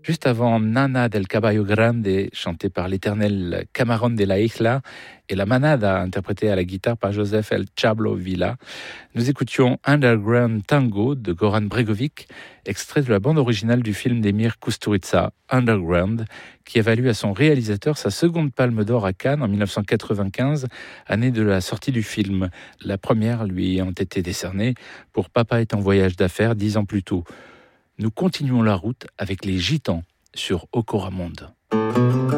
Juste avant Nana del Caballo Grande, chanté par l'éternel Camarón de la Isla, et la Manada, interprétée à la guitare par Joseph El Chablo Villa, nous écoutions Underground Tango de Goran Bregovic, extrait de la bande originale du film d'Emir Kusturica, Underground, qui a valu à son réalisateur sa seconde palme d'or à Cannes en 1995, année de la sortie du film. La première lui ayant été décernée pour Papa est en voyage d'affaires 10 ans plus tôt. Nous continuons la route avec les Gitans sur Okoramonde.